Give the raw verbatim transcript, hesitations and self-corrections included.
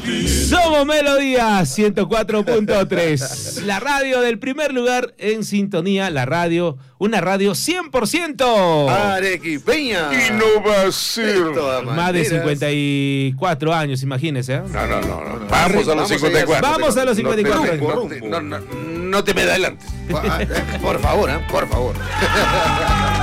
Somos Melodía ciento cuatro punto tres, la radio del primer lugar en sintonía, la radio, una radio cien por ciento arequipeña. Y no va a ser. Más de cincuenta y cuatro años, imagínese. ¿eh? No, no, no, no. Vamos a los cincuenta y cuatro. Vamos a los cincuenta y cuatro. No, te, no, no, no te me adelantes. Por favor, ¿eh? Por favor.